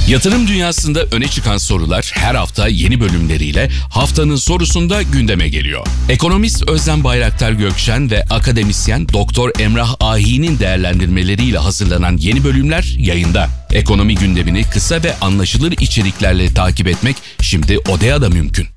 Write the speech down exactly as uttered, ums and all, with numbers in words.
Yatırım dünyasında öne çıkan sorular her hafta yeni bölümleriyle haftanın sorusunda gündeme geliyor. Ekonomist Özlem Bayraktar Gökşen ve akademisyen Doktor Emrah Ahi'nin değerlendirmeleriyle hazırlanan yeni bölümler yayında. Ekonomi gündemini kısa ve anlaşılır içeriklerle takip etmek şimdi Odea'da mümkün.